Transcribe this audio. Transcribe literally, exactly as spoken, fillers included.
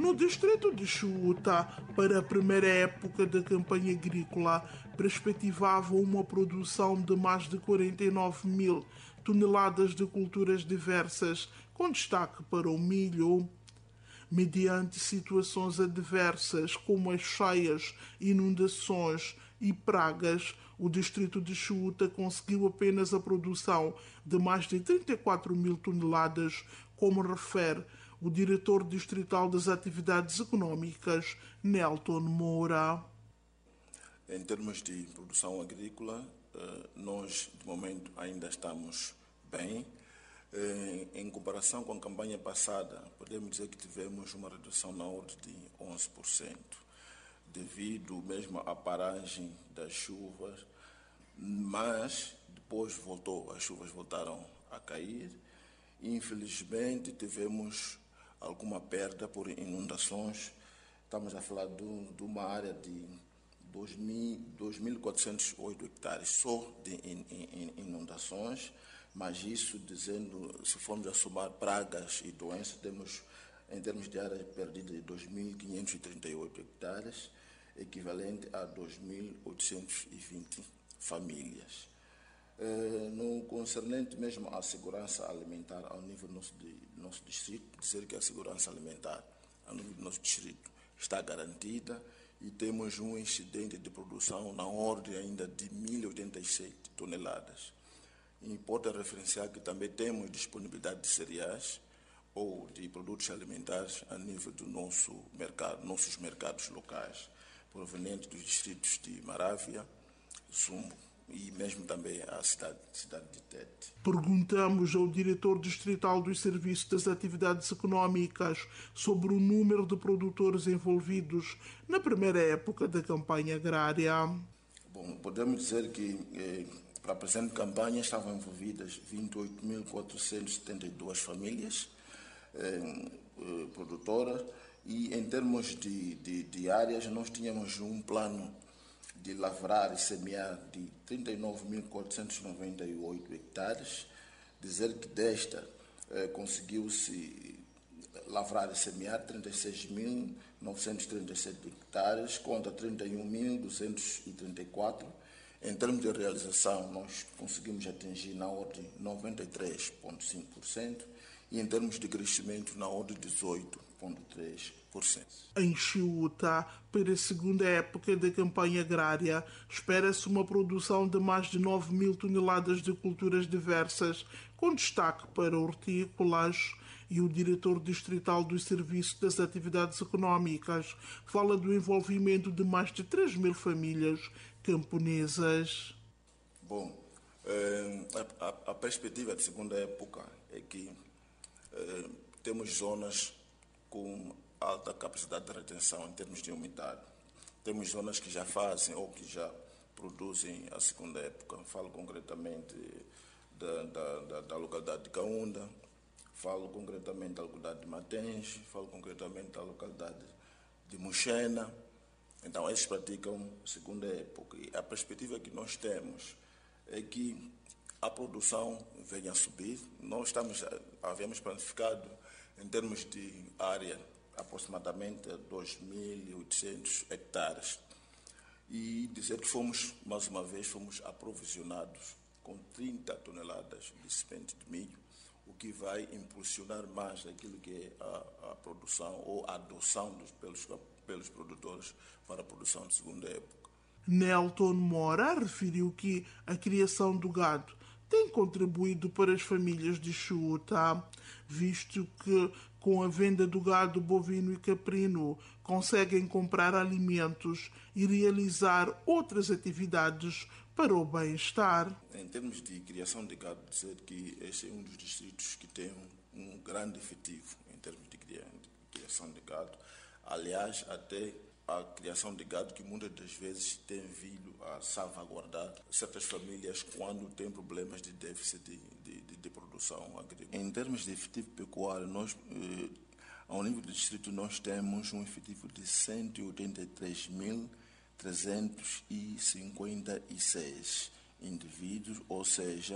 No distrito de Xuta, para a primeira época da campanha agrícola, perspectivava uma produção de mais de quarenta e nove mil toneladas de culturas diversas, com destaque para o milho. Mediante situações adversas como as cheias, inundações e pragas, o distrito de Xuta conseguiu apenas a produção de mais de trinta e quatro mil toneladas, como refere o diretor distrital das atividades econômicas, Nelton Moura. Em termos de produção agrícola, nós, de momento, ainda estamos bem. Em comparação com a campanha passada, podemos dizer que tivemos uma redução na ordem de onze por cento, devido mesmo à paragem das chuvas, mas depois voltou, as chuvas voltaram a cair. Infelizmente, tivemos alguma perda por inundações. Estamos a falar de, de uma área de dois mil quatrocentos e oito hectares só de in, in, inundações, mas isso dizendo, se formos a somar pragas e doenças, temos, em termos de área perdida, de dois mil quinhentos e trinta e oito hectares, equivalente a dois mil oitocentos e vinte famílias. No concernente mesmo à segurança alimentar ao nível do nosso, de, nosso distrito, dizer que a segurança alimentar ao nível do nosso distrito está garantida e temos um excedente de produção na ordem ainda de mil e oitenta e sete toneladas. Importa referenciar que também temos disponibilidade de cereais ou de produtos alimentares a nível do nosso mercado, nossos mercados locais, provenientes dos distritos de Marávia, Zumbo e mesmo também a cidade, cidade de Tete. Perguntamos ao diretor distrital dos Serviços das Atividades Econômicas sobre o número de produtores envolvidos na primeira época da campanha agrária. Bom, podemos dizer que eh, para a presente campanha estavam envolvidas vinte e oito mil quatrocentas e setenta e duas famílias eh, eh, produtoras e em termos de, de, de áreas nós tínhamos um plano de lavrar e semear de trinta e nove mil quatrocentos e noventa e oito hectares, dizer que desta eh, conseguiu-se lavrar e semear trinta e seis mil novecentos e trinta e sete hectares contra trinta e um mil duzentos e trinta e quatro. Em termos de realização, nós conseguimos atingir na ordem noventa e três vírgula cinco por cento e em termos de crescimento na ordem dezoito vírgula três por cento. Em Xuta, para a segunda época da campanha agrária, espera-se uma produção de mais de nove mil toneladas de culturas diversas, com destaque para hortícolas. E o diretor distrital dos Serviços das Atividades Econômicas fala do envolvimento de mais de três mil famílias camponesas. Bom, a, a, a perspectiva de segunda época é que eh, temos zonas com alta capacidade de retenção em termos de umidade. Temos zonas que já fazem ou que já produzem a segunda época. Falo concretamente da, da, da, da localidade de Caúnda, falo concretamente da localidade de Matens, falo concretamente da localidade de Muxena. Então, eles praticam segunda época. E a perspectiva que nós temos é que a produção venha a subir. Nós estamos, havíamos planificado, em termos de área, aproximadamente dois mil e oitocentos hectares. E dizer que fomos, mais uma vez, fomos aprovisionados com trinta toneladas de semente de milho, o que vai impulsionar mais aquilo que é a, a produção ou a adoção dos, pelos, pelos produtores para a produção de segunda época. Nelton Moura referiu que a criação do gado tem contribuído para as famílias de Xuta, visto que com a venda do gado bovino e caprino conseguem comprar alimentos e realizar outras atividades para o bem-estar. Em termos de criação de gado, dizer que este é um dos distritos que tem um, um grande efetivo em termos de criação de gado. Aliás, até a criação de gado que muitas das vezes tem vindo a salvaguardar certas famílias quando têm problemas de déficit de, de, de produção agrícola. Em termos de efetivo pecuário, nós, eh, ao nível do distrito, nós temos um efetivo de cento e oitenta e três mil trezentos e cinquenta e seis indivíduos, ou seja,